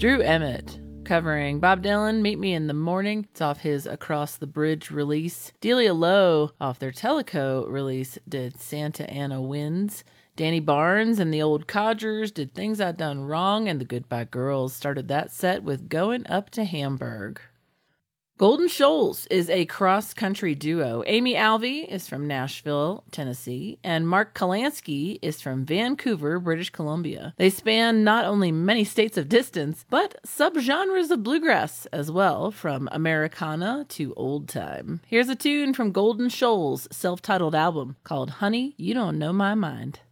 Drew Emmett covering Bob Dylan, Meet Me in the Morning. It's off his Across the Bridge release. Delia Lowe, off their Teleco release, did Santa Ana Winds. Danny Barnes and the Old Codgers did Things I'd Done Wrong, and the Goodbye Girls started that set with Going Up to Hamburg. Golden Shoals is a cross-country duo. Amy Alvey is from Nashville, Tennessee, and Mark Kalansky is from Vancouver, British Columbia. They span not only many states of distance, but subgenres of bluegrass as well, from Americana to old time. Here's a tune from Golden Shoals' self-titled album called Honey, You Don't Know My Mind.